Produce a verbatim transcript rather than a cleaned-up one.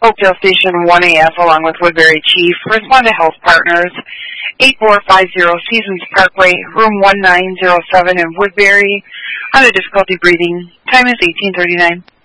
Oakdale Station one A F along with Woodbury Chief. Respond to Health Partners, eight four five zero Seasons Parkway, room one nine zero seven in Woodbury. Under difficulty breathing. Time is eighteen thirty-nine.